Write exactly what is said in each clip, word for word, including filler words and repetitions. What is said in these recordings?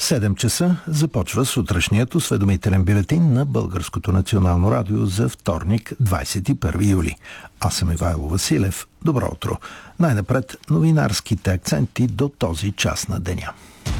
седем часа започва сутрешният осведомителен бюлетин на Българското национално радио за вторник, двадесет и първи юли. Аз съм Ивайло Василев. Добро утро. Най-напред новинарските акценти до този час на деня.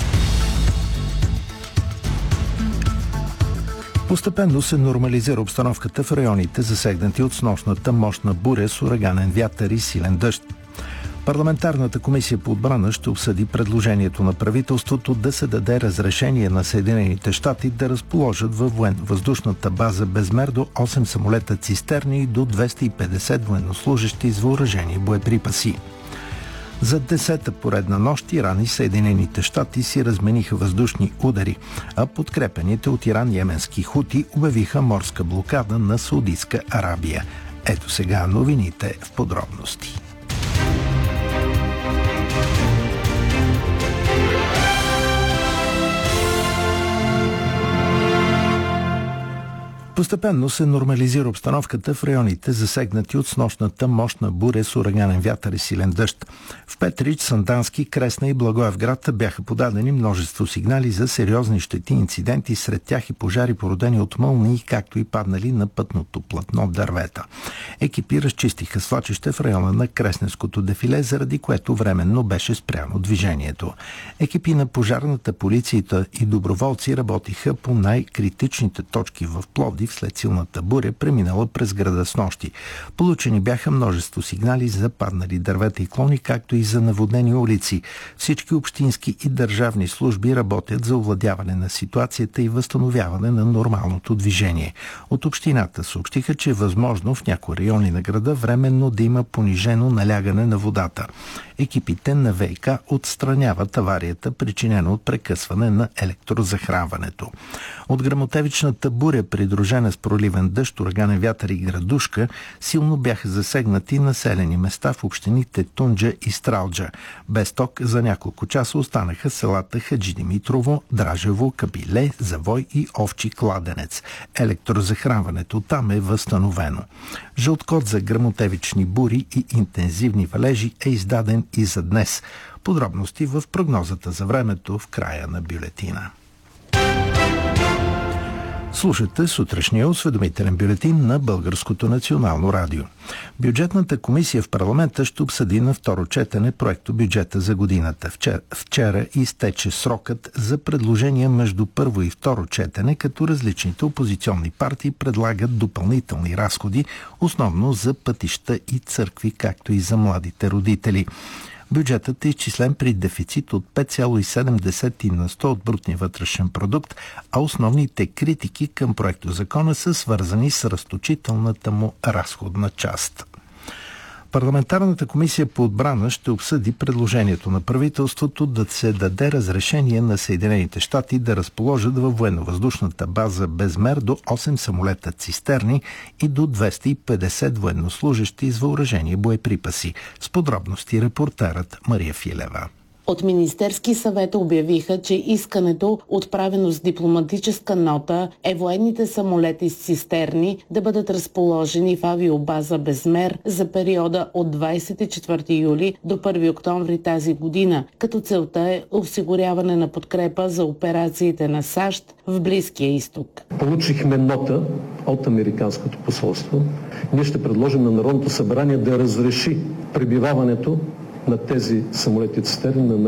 Постепенно се нормализира обстановката в районите, засегнати от снощната мощна буря с ураганен вятър и силен дъжд. Парламентарната комисия по отбрана ще обсъди предложението на правителството да се даде разрешение на Съединените щати да разположат във военно-въздушната база Безмер до осем самолета цистерни и до двеста и петдесет военнослужещи с въоръжени боеприпаси. За десета поредна нощ Иран и Съединените щати си размениха въздушни удари, а подкрепените от Иран йеменски хути обявиха морска блокада на Саудитска Арабия. Ето сега новините в подробности. Постепенно се нормализира обстановката в районите, засегнати от снощната мощна буря с ураганен вятър и силен дъжд. В Петрич, Сандански, Кресна и Благоевград бяха подадени множество сигнали за сериозни щети, инциденти, сред тях и пожари, породени от мълнии, както и паднали на пътното платно дървета. Екипи разчистиха свлачище в района на Кресненското дефиле, заради което временно беше спряно движението. Екипи на пожарната, полицията и доброволци работиха по най-критичните точки в Пловдив след силната буря, преминала през града снощи. Получени бяха множество сигнали за паднали дървета и клони, както и за наводнени улици. Всички общински и държавни служби работят за овладяване на ситуацията и възстановяване на нормалното движение. От общината съобщиха, че е възможно в някои райони на града временно да има понижено налягане на водата. Екипите на ВиК отстраняват аварията, причинена от прекъсване на електрозахранването. От гръмотевичната буря, придружена с проливен дъжд, ураганен вятър и градушка, силно бяха засегнати населени места в общините Тунджа и Стралджа. Без ток за няколко часа останаха селата Хаджи Димитрово, Дражево, Кабиле, Завой и Овчи кладенец. Електрозахранването там е възстановено. Жълт код за гръмотевични бури и интензивни валежи е издаден и за днес. Подробности в прогнозата за времето в края на бюлетина. Слушате сутрешния осведомителен бюлетин на Българското национално радио. Бюджетната комисия в парламента ще обсъди на второ четене проекто бюджета за годината. Вчера, вчера изтече срокът за предложения между първо и второ четене, като различните опозиционни партии предлагат допълнителни разходи, основно за пътища и църкви, както и за младите родители. Бюджетът е изчислен при дефицит от пет цяло и седем на сто от брутния вътрешен продукт, а основните критики към проектозакона са свързани с разточителната му разходна част. Парламентарната комисия по отбрана ще обсъди предложението на правителството да се даде разрешение на Съединените щати да разположат във военно-въздушната база Безмер до осем самолета цистерни и до двеста и петдесет военнослужещи с въоръжени боеприпаси. С подробности репортерът Мария Филева. От Министерски съвет обявиха, че искането, отправено с дипломатическа нота, е военните самолети с цистерни да бъдат разположени в авиобаза Безмер за периода от двадесет и четвърти юли до първи октомври тази година, като целта е осигуряване на подкрепа за операциите на САЩ в Близкия изток. Получихме нота от Американското посолство. Ние ще предложим на Народното събрание да разреши пребиваването на тези самолети цистерни на